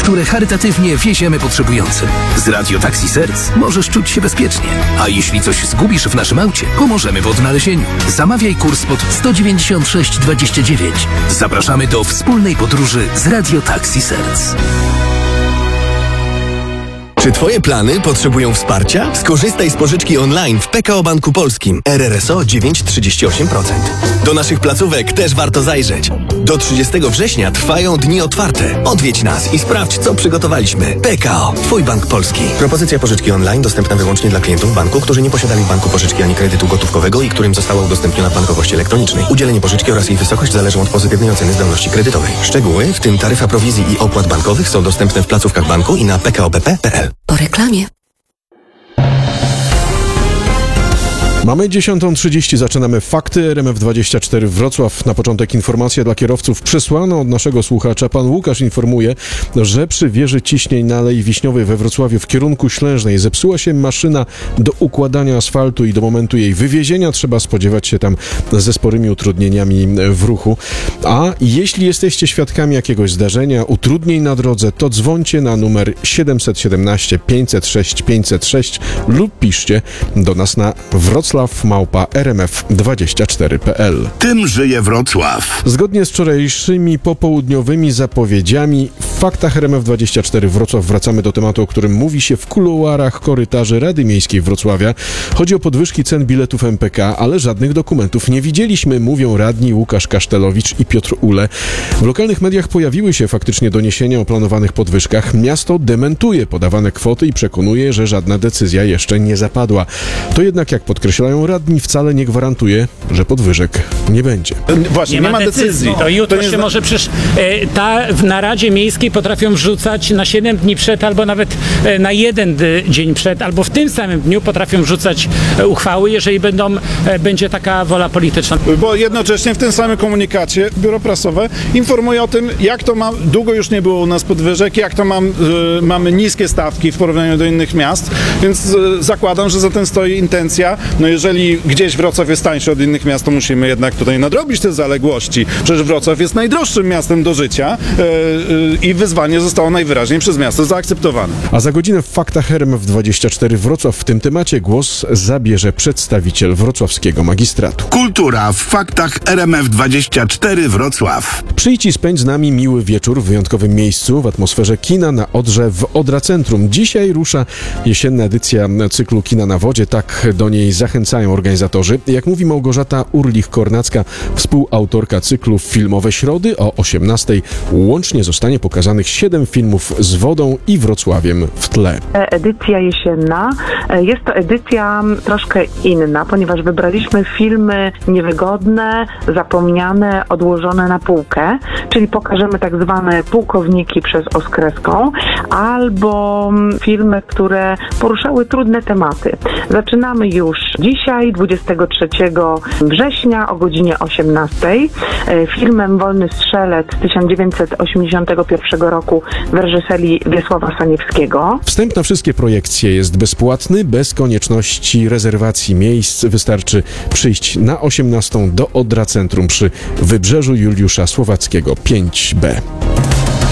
które charytatywnie wieziemy potrzebującym. Z Radio Taxi Serc możesz czuć się bezpiecznie. A jeśli coś zgubisz w naszym aucie, pomożemy w odnalezieniu. Zamawiaj kurs pod 196,29. Zapraszamy do wspólnej podróży z Radio Taxi Serc. Czy Twoje plany potrzebują wsparcia? Skorzystaj z pożyczki online w PKO Banku Polskim. RRSO 9,38%. Do naszych placówek też warto zajrzeć. Do 30 września trwają dni otwarte. Odwiedź nas i sprawdź, co przygotowaliśmy. PKO, Twój bank polski. Propozycja pożyczki online dostępna wyłącznie dla klientów banku, którzy nie posiadali w banku pożyczki ani kredytu gotówkowego i którym została udostępniona w bankowości elektronicznej. Udzielenie pożyczki oraz jej wysokość zależą od pozytywnej oceny zdolności kredytowej. Szczegóły, w tym taryfa prowizji i opłat bankowych, są dostępne w placówkach banku i na pkobp.pl. Po reklamie. Mamy 10:30, zaczynamy Fakty RMF24 Wrocław. Na początek informacja dla kierowców przesłana od naszego słuchacza. Pan Łukasz informuje, że przy wieży ciśnień na Alei Wiśniowej we Wrocławiu w kierunku Ślężnej zepsuła się maszyna do układania asfaltu i do momentu jej wywiezienia trzeba spodziewać się tam ze sporymi utrudnieniami w ruchu. A jeśli jesteście świadkami jakiegoś zdarzenia, utrudnień na drodze, to dzwońcie na numer 717 506 506 lub piszcie do nas na wrocław@rmf24.pl. Tym żyje Wrocław. Zgodnie z wczorajszymi popołudniowymi zapowiedziami w Faktach RMF24 Wrocław wracamy do tematu, o którym mówi się w kuluarach korytarzy Rady Miejskiej Wrocławia. Chodzi o podwyżki cen biletów MPK, ale żadnych dokumentów nie widzieliśmy, mówią radni Łukasz Kasztelowicz i Piotr Ule. W lokalnych mediach pojawiły się faktycznie doniesienia o planowanych podwyżkach. Miasto dementuje podawane kwoty i przekonuje, że żadna decyzja jeszcze nie zapadła. To jednak, jak podkreślają radni, wcale nie gwarantuje, że podwyżek nie będzie. Właśnie, nie ma decyzji. To jutro się może przecież na Radzie Miejskiej potrafią wrzucać na 7 dni przed, albo nawet na 1 dzień przed, albo w tym samym dniu potrafią wrzucać uchwały, jeżeli będzie taka wola polityczna. Bo jednocześnie w tym samym komunikacie biuro prasowe informuje o tym, jak to ma, długo już nie było u nas podwyżek, jak to mamy niskie stawki w porównaniu do innych miast, więc zakładam, że za tym stoi intencja. No jeżeli gdzieś Wrocław jest tańszy od innych miast, to musimy jednak tutaj nadrobić te zaległości. Przecież Wrocław jest najdroższym miastem do życia i wyzwanie zostało najwyraźniej przez miasto zaakceptowane. A za godzinę w Faktach RMF24 Wrocław w tym temacie głos zabierze przedstawiciel wrocławskiego magistratu. Kultura w Faktach RMF24 Wrocław. Przyjdź i spędź z nami miły wieczór w wyjątkowym miejscu, w atmosferze kina na Odrze w Odra Centrum. Dzisiaj rusza jesienna edycja cyklu Kina na Wodzie. Tak do niej zachęcają organizatorzy. Jak mówi Małgorzata Urlich-Kornacka, współautorka cyklu Filmowe Środy, o 18:00 łącznie zostanie pokazanych 7 filmów z wodą i Wrocławiem w tle. Edycja jesienna jest to edycja troszkę inna, ponieważ wybraliśmy filmy niewygodne, zapomniane, odłożone na półkę, czyli pokażemy tak zwane pułkowniki przez Oskreską, albo filmy, które poruszały trudne tematy. Zaczynamy już dzisiaj, 23 września o godzinie 18:00, filmem Wolny Strzelec 1981 roku w reżyserii Wiesława Saniewskiego. Wstęp na wszystkie projekcje jest bezpłatny, bez konieczności rezerwacji miejsc. Wystarczy przyjść na 18:00 do Odra Centrum przy Wybrzeżu Juliusza Słowackiego 5B.